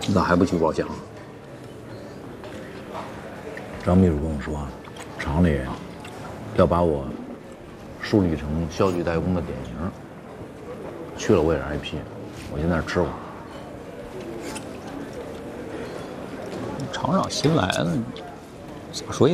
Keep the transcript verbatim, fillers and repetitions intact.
你咋还不去报销？ 张秘书跟我说，厂里要把我树立成消具代工的典型。去了我也是挨批，我先在那吃会儿。 厂长新来的，咋说也